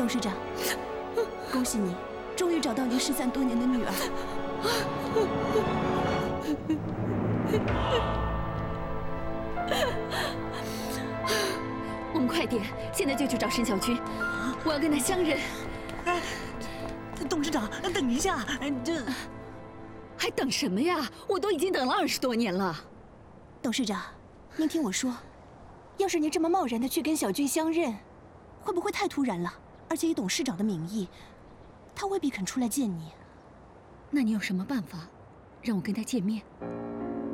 董事长，恭喜你，终于找到您失散多年的女儿。 我们快点，现在就去找沈小军，我要跟他相认。 哎，董事长，等一下， 还等什么呀？我都已经等了20多年了。 董事长，您听我说，要是您这么贸然的去跟小军相认，会不会太突然了？而且以董事长的名义，他未必肯出来见你。 那你有什么办法，让我跟他见面？